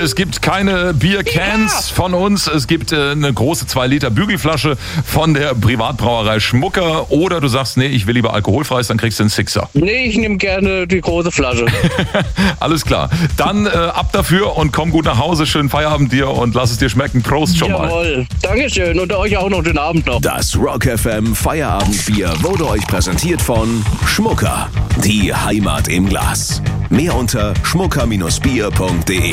es gibt keine Biercans von uns. Es gibt eine große 2-Liter Bügelflasche von der Privatbrauerei Schmucker. Oder du sagst, nee, ich will lieber alkoholfreies, dann kriegst du einen Sixer. Nee, ich nehme gerne die große Flasche. Alles klar. Dann ab dafür und komm gut nach Hause. Schönen Feierabend dir und lass es dir schmecken. Prost schon mal. Jawohl. Dankeschön und euch auch noch den Abend noch. Das Rock FM Feierabendbier wurde euch präsentiert von Schmucker. Die Heimat im Glas. Mehr unter schmucker-bier.de.